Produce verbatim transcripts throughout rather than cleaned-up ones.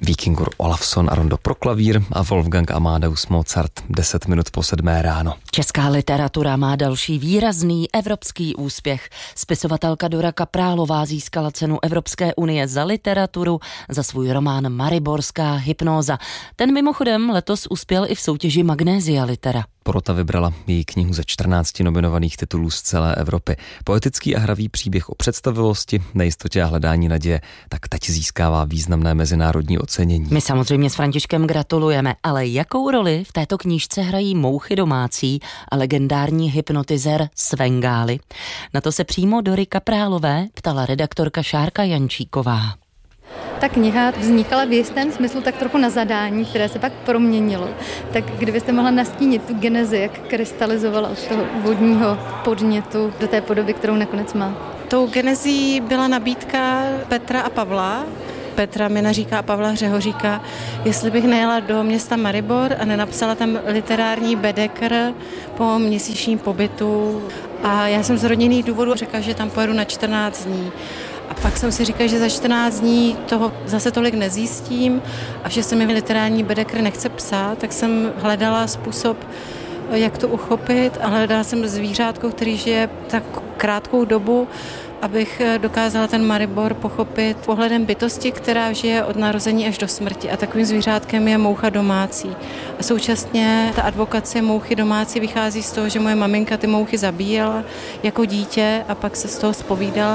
Víkingur Olafsson a rondo pro klavír a Wolfgang Amadeus Mozart deset minut po sedmé ráno. Česká literatura má další výrazný evropský úspěch. Spisovatelka Dora Kaprálová získala cenu Evropské unie za literaturu za svůj román Mariborská hypnóza. Ten mimochodem letos uspěl i v soutěži Magnésia Litera. Porota vybrala její knihu ze čtrnácti nominovaných titulů z celé Evropy. Poetický a hravý příběh o představivosti, nejistotě a hledání naděje tak teď získává významné mezinárodní ocenění. My samozřejmě s Františkem gratulujeme, ale jakou roli v této knížce hrají mouchy domácí a legendární hypnotizér Svengali? Na to se přímo Dory Kaprálové ptala redaktorka Šárka Jančíková. Ta kniha vznikala v jistém smyslu tak trochu na zadání, které se pak proměnilo. Tak kdybyste mohla nastínit tu genezi, jak krystalizovala od toho vodního podnětu do té podoby, kterou nakonec má? Tou genezí byla nabídka Petra a Pavla. Petra Minaříka a Pavla Hřehoříka, jestli bych nejela do města Maribor a nenapsala tam literární bedekr po měsíčním pobytu. A já jsem z rodinných důvodů řekla, že tam pojedu na čtrnáct dní. A pak jsem si říkala, že za čtrnáct dní toho zase tolik nezjistím a že se mi literární bedekr nechce psát, tak jsem hledala způsob, jak to uchopit a hledala jsem zvířátko, který žije tak krátkou dobu, abych dokázala ten Maribor pochopit pohledem bytosti, která žije od narození až do smrti. A takovým zvířátkem je moucha domácí. A současně ta advokace mouchy domácí vychází z toho, že moje maminka ty mouchy zabíjela jako dítě a pak se z toho zpovídala.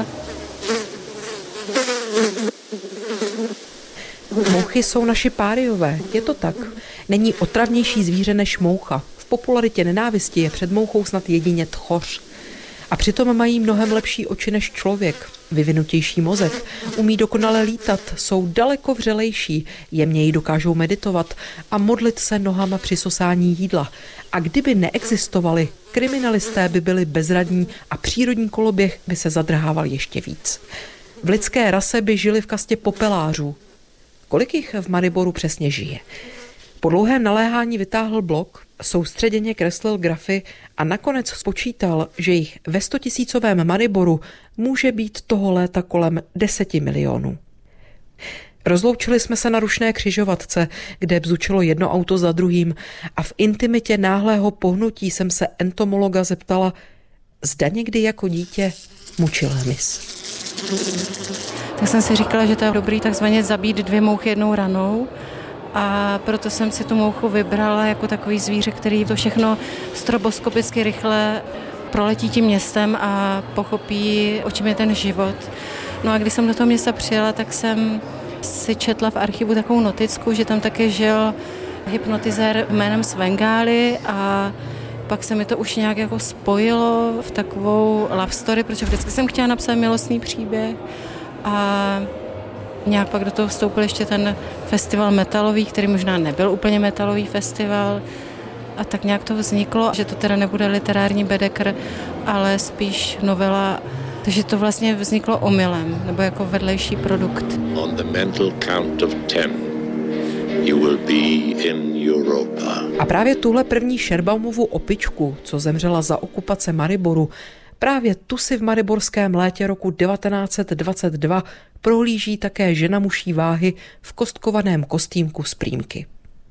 Mouchy jsou naši páriové, je to tak. Není otravnější zvíře než moucha. V popularitě nenávisti je před mouchou snad jedině tchoř. A přitom mají mnohem lepší oči než člověk, vyvinutější mozek, umí dokonale lítat, jsou daleko vřelejší, jemněji dokážou meditovat a modlit se nohama při sosání jídla. A kdyby neexistovali, kriminalisté by byli bezradní a přírodní koloběh by se zadrhával ještě víc. V lidské rase by žili v kastě popelářů. Kolik jich v Mariboru přesně žije? Po dlouhém naléhání vytáhl blok, soustředěně kreslil grafy a nakonec spočítal, že jich ve stotisícovém Mariboru může být toho léta kolem deseti milionů. Rozloučili jsme se na rušné křižovatce, kde bzučilo jedno auto za druhým a v intimitě náhlého pohnutí jsem se entomologa zeptala, zda někdy jako dítě mučil hmyz. Tak jsem si říkala, že to je dobrý takzvaně zabít dvě mouchy jednou ranou a proto jsem si tu mouchu vybrala jako takový zvíře, který to všechno stroboskopicky rychle proletí tím městem a pochopí, o čem je ten život. No a když jsem do toho města přijela, tak jsem si četla v archivu takovou noticku, že tam taky žil hypnotizér jménem Svengali a pak se mi to už nějak jako spojilo v takovou love story, protože vždycky jsem chtěla napsat milostný příběh a nějak pak do toho vstoupil ještě ten festival metalový, který možná nebyl úplně metalový festival a tak nějak to vzniklo, že to teda nebude literární bedekr, ale spíš novela, takže to vlastně vzniklo omylem, nebo jako vedlejší produkt. On the mental count of ten, you will be in Europa. A právě tuhle první Šerbaumovu opičku, co zemřela za okupace Mariboru, právě tu si v mariborském létě roku devatenáct set dvacet dva prohlíží také žena muší váhy v kostkovaném kostýmku z prýmky.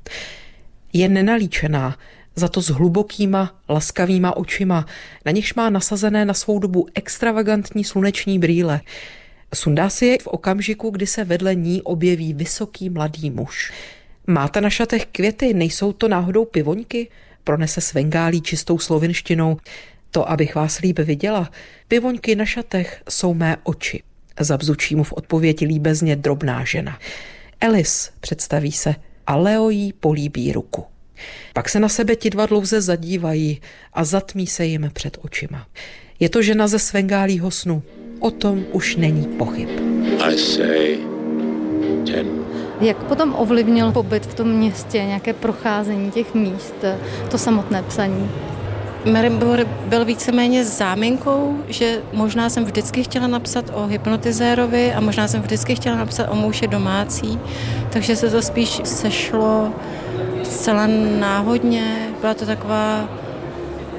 Je nenalíčená, za to s hlubokýma, laskavýma očima, na nichž má nasazené na svou dobu extravagantní sluneční brýle. Sundá si je v okamžiku, kdy se vedle ní objeví vysoký mladý muž. Máte na šatech květy, nejsou to náhodou pivoňky? Pronese Svengálí čistou slovinštinou. To, abych vás líp viděla, pivoňky na šatech jsou mé oči. Zabzučí mu v odpovědi líbezně drobná žena. Alice, představí se, a Leo jí políbí ruku. Pak se na sebe ti dva dlouze zadívají a zatmí se jim před očima. Je to žena ze Svengálího snu. O tom už není pochyb. I say ten. Jak potom ovlivnil pobyt v tom městě, nějaké procházení těch míst, to samotné psaní? Maribor byl víceméně záminkou, že možná jsem vždycky chtěla napsat o hypnotizérovi a možná jsem vždycky chtěla napsat o mouše domácí, takže se to spíš sešlo zcela náhodně. Byla to taková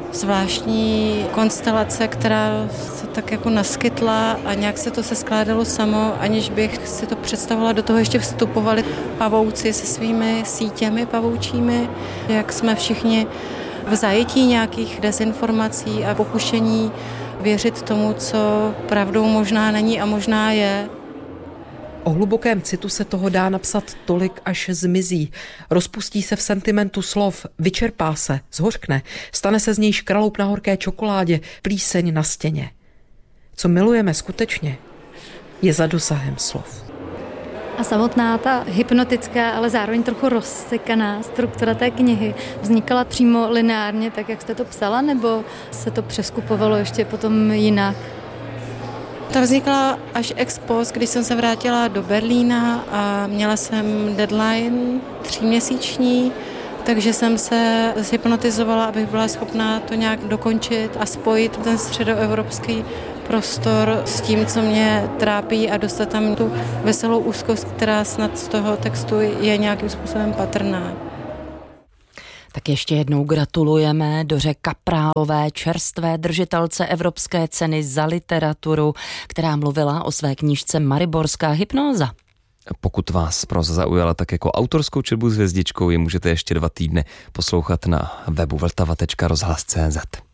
zvláštní konstelace, která se tak jako naskytla a nějak se to se skládalo samo, aniž bych si to představovala. Do toho ještě vstupovali pavouci se svými sítěmi pavoučími, jak jsme všichni v zajetí nějakých dezinformací a pokušení věřit tomu, co pravdou možná není a možná je. O hlubokém citu se toho dá napsat tolik, až zmizí. Rozpustí se v sentimentu slov, vyčerpá se, zhořkne, stane se z něj škraloup na horké čokoládě, plíseň na stěně. Co milujeme skutečně, je za dosahem slov. A samotná ta hypnotická, ale zároveň trochu rozsekaná struktura té knihy vznikala přímo lineárně, tak jak jste to psala, nebo se to přeskupovalo ještě potom jinak? Ta vznikla až ex post, když jsem se vrátila do Berlína a měla jsem deadline tříměsíční, takže jsem se zhypnotizovala, abych byla schopná to nějak dokončit a spojit ten středoevropský prostor s tím, co mě trápí a dostat tam tu veselou úzkost, která snad z toho textu je nějakým způsobem patrná. Tak ještě jednou gratulujeme Doře Kaprálové, čerstvé držitelce Evropské ceny za literaturu, která mluvila o své knížce Mariborská hypnóza. Pokud vás proza zaujala tak jako autorskou četbu s hvězdičkou, ji můžete ještě dva týdny poslouchat na webu vltava tečka rozhlas tečka cé zet.